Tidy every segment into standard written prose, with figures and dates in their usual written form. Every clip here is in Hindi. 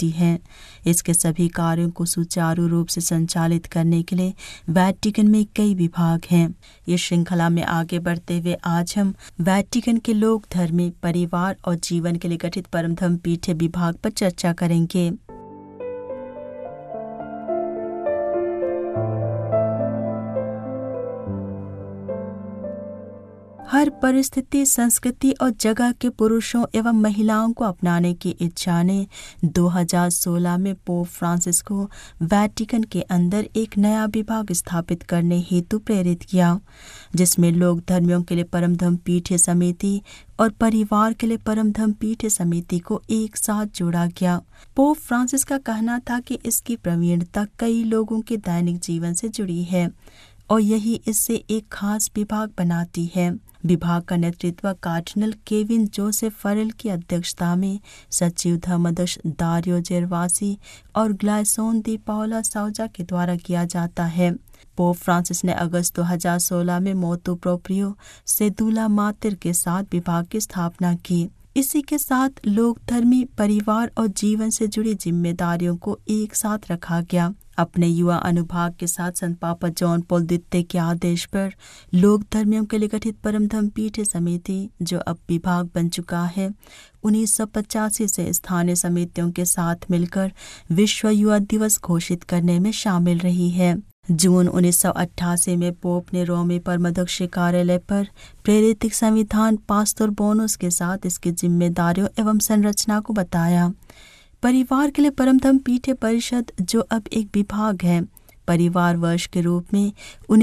करती है। इसके सभी कार्यों को सुचारू रूप से संचालित करने के लिए वेटिकन में कई विभाग हैं। इस श्रृंखला में आगे बढ़ते हुए आज हम वेटिकन के लोक धर्मी, परिवार और जीवन के लिए गठित परम धर्म पीठे विभाग पर चर्चा करेंगे। हर परिस्थिति, संस्कृति और जगह के पुरुषों एवं महिलाओं को अपनाने की इच्छा ने 2016 में पोप फ्रांसिस को वेटिकन के अंदर एक नया विभाग स्थापित करने हेतु प्रेरित किया, जिसमें लोक धर्मियों के लिए परम धर्म पीठे समिति और परिवार के लिए परम धर्म पीठे समिति को एक साथ जोड़ा गया। पोप फ्रांसिस का कहना था कि इसकी प्रवीणता कई लोगों के दैनिक जीवन से जुड़ी है और यही इससे एक खास विभाग बनाती है। विभाग का नेतृत्व कार्डिनल केविन जोसेफ फरेल की अध्यक्षता में सचिव धर्माध्यक्ष दारियो जेरवासी और ग्लायसोन दी पाओला साउजा के द्वारा किया जाता है। पोप फ्रांसिस ने अगस्त 2016 में मोटो प्रोप्रियो सेदुला मातिर के साथ विभाग की स्थापना की। इसी के साथ लोक धर्मी, परिवार और जीवन से जुड़ी जिम्मेदारियों को एक साथ रखा गया। अपने युवा अनुभाग के साथ संत पापा जॉन पॉल द्वितीय के आदेश पर लोक धर्मियों के लिए गठित परम धर्म पीठे समिति, जो अब विभाग बन चुका है, 1985 से स्थानीय समितियों के साथ मिलकर विश्व युवा दिवस घोषित करने में शामिल रही है। जून 1988 में पोप ने रोमी परमाध्यक्ष कार्यालय पर प्रेरित संविधान पास्तोर बोनस के साथ इसकी जिम्मेदारियों एवं संरचना को बताया। परिवार के लिए परम धर्म पीठे परिषद, जो अब एक विभाग है, परिवार वर्ष के रूप में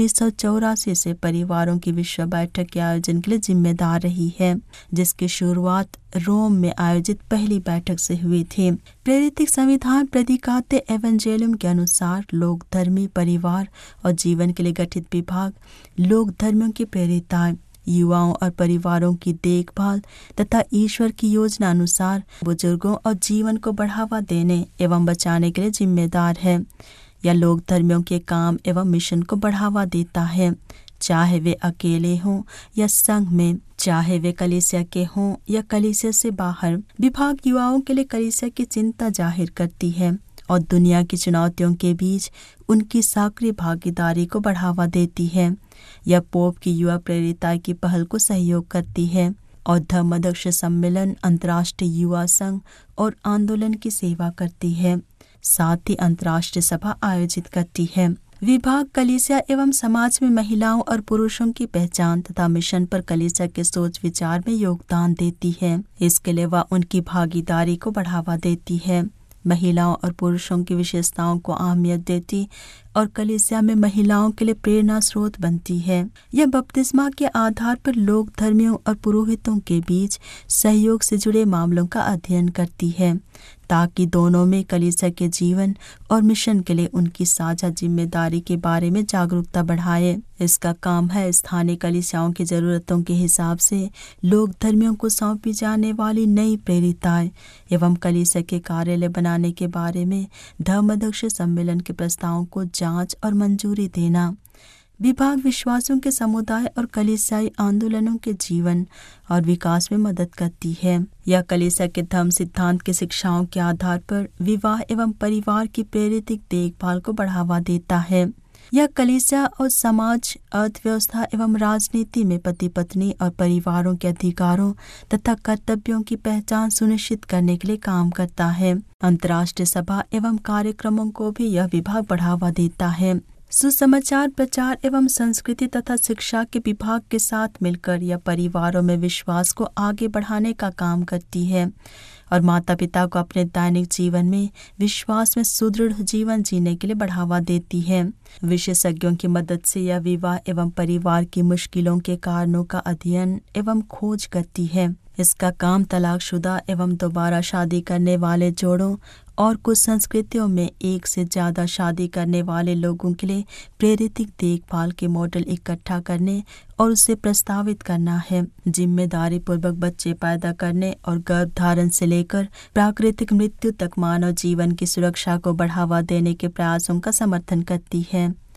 1984 से परिवारों की विश्व बैठक के आयोजन के लिए जिम्मेदार रही है, जिसकी शुरुआत रोम में आयोजित पहली बैठक से हुई थी। प्रेरित संविधान प्रेडिकाते एवेंजेलियम के अनुसार लोक धर्मी, परिवार और जीवन के लिए गठित विभाग लोक धर्मियों की प्रेरिताएं, युवाओं और परिवारों की देखभाल तथा ईश्वर की योजना अनुसार बुजुर्गों और जीवन को बढ़ावा देने एवं बचाने के लिए जिम्मेदार है। या लोक धर्मियों के काम एवं मिशन को बढ़ावा देता है, चाहे वे अकेले हों या संघ में, चाहे वे कलीसिया के हों या कलीसिया से बाहर। विभाग युवाओं के लिए कलीसिया की चिंता जाहिर करती है और दुनिया की चुनौतियों के बीच उनकी सक्रिय भागीदारी को बढ़ावा देती है। यह पोप की युवा प्रेरिता की पहल को सहयोग करती है और धर्माध्यक्ष सम्मेलन, अंतर्राष्ट्रीय युवा संघ और आंदोलन की सेवा करती है, साथ ही अंतर्राष्ट्रीय सभा आयोजित करती है। विभाग कलीसिया एवं समाज में महिलाओं और पुरुषों की पहचान तथा मिशन पर कलीसिया के सोच विचार में योगदान देती है। इसके लिए वह उनकी भागीदारी को बढ़ावा देती है, महिलाओं और पुरुषों की विशेषताओं को अहमियत देती और कलीसिया में महिलाओं के लिए प्रेरणा स्रोत बनती है। यह बपतिस्मा के आधार पर लोक धर्मियों और पुरोहितों के बीच सहयोग से जुड़े मामलों का अध्ययन करती है, ताकि दोनों में कलीसिया के जीवन और मिशन के लिए उनकी साझा जिम्मेदारी के बारे में जागरूकता बढ़ाए। इसका काम है स्थानीय कलीसियाओं की जरूरतों के हिसाब से लोक धर्मियों को सौंपी जाने वाली नई प्रेरिताएं एवं कलीसिया के कार्यालय बनाने के बारे में धर्माध्यक्ष सम्मेलन के प्रस्तावों को जांच और मंजूरी देना। विभाग विश्वासियों के समुदाय और कलीसियाई आंदोलनों के जीवन और विकास में मदद करती है। यह कलीसिया के धर्म सिद्धांत की शिक्षाओं के आधार पर विवाह एवं परिवार की प्रेरित देखभाल को बढ़ावा देता है। यह कलीसिया और समाज, अर्थव्यवस्था एवं राजनीति में पति पत्नी और परिवारों के अधिकारों तथा कर्तव्यों की पहचान सुनिश्चित करने के लिए काम करता है। अंतर्राष्ट्रीय सभा एवं कार्यक्रमों को भी यह विभाग बढ़ावा देता है। सुसमाचार प्रचार एवं संस्कृति तथा शिक्षा के विभाग के साथ मिलकर यह परिवारों में विश्वास को आगे बढ़ाने का काम करती है और माता पिता को अपने दैनिक जीवन में विश्वास में सुदृढ़ जीवन जीने के लिए बढ़ावा देती है। विशेषज्ञों की मदद से यह विवाह एवं परिवार की मुश्किलों के कारणों का अध्ययन एवं खोज करती है। इसका काम तलाकशुदा एवं दोबारा शादी करने वाले जोड़ों और कुछ संस्कृतियों में एक से ज्यादा शादी करने वाले लोगों के लिए प्रेरित देखभाल के मॉडल इकट्ठा करने और उसे प्रस्तावित करना है। जिम्मेदारी पूर्वक बच्चे पैदा करने और गर्भधारण से लेकर प्राकृतिक मृत्यु तक मानव जीवन की सुरक्षा को बढ़ावा देने के प्रयासों का समर्थन करती है।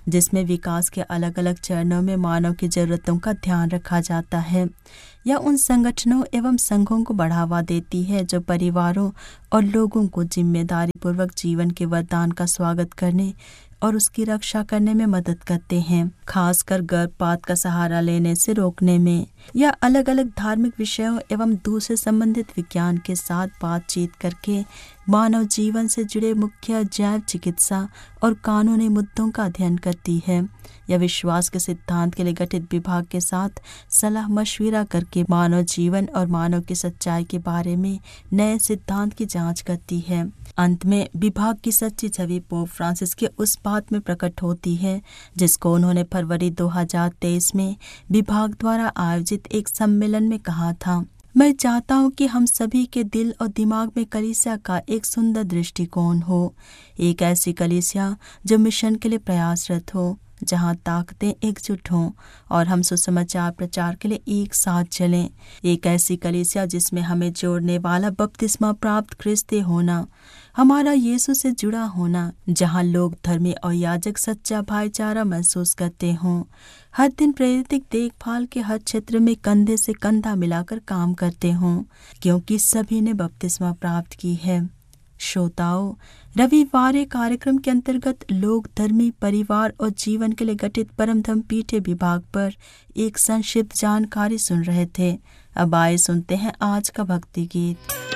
जिसमें विकास के अलग अलग चरणों में मानव की जरूरतों का ध्यान रखा जाता है। यह उन संगठनों एवं संघों को बढ़ावा देती है जो परिवारों और लोगों को जिम्मेदारी पूर्वक जीवन के वरदान का स्वागत करने और उसकी रक्षा करने में मदद करते हैं, खासकर गर्भपात का सहारा लेने से रोकने में। यह अलग अलग धार्मिक विषयों एवं दूसरे संबंधित विज्ञान के साथ बातचीत करके मानव जीवन से जुड़े मुख्य जैव चिकित्सा और कानूनी मुद्दों का अध्ययन करती है। यह विश्वास के सिद्धांत के लिए गठित विभाग के साथ सलाह मशविरा करके मानव जीवन और मानव की सच्चाई के बारे में नए सिद्धांत की जांच करती है। अंत में विभाग की सच्ची छवि पोप फ्रांसिस के उस बात में प्रकट होती है जिसको उन्होंने फरवरी 2023 में विभाग द्वारा आयोजित एक सम्मेलन में कहा था। मैं चाहता हूँ कि हम सभी के दिल और दिमाग में कलीसिया का एक सुंदर दृष्टिकोण हो, एक ऐसी कलीसिया जो मिशन के लिए प्रयासरत हो, जहाँ ताकतें एकजुट हों और हम सुसमाचार प्रचार के लिए एक साथ चलें। एक ऐसी कलीसिया जिसमें हमें जोड़ने वाला बपतिस्मा प्राप्त ख्रिस्ती होना, हमारा यीशु से जुड़ा होना, जहाँ लोग धर्मी और याजक सच्चा भाईचारा महसूस करते हों, हर दिन प्रेरित देखभाल के हर क्षेत्र में कंधे से कंधा मिलाकर काम करते हों, क्योंकि सभी ने बपतिस्मा प्राप्त की है। श्रोताओं, रविवार कार्यक्रम के अंतर्गत लोग धर्मी परिवार और जीवन के लिए गठित परमधम पीठे विभाग पर एक संक्षिप्त जानकारी सुन रहे थे। अब आइए सुनते हैं आज का भक्ति गीत।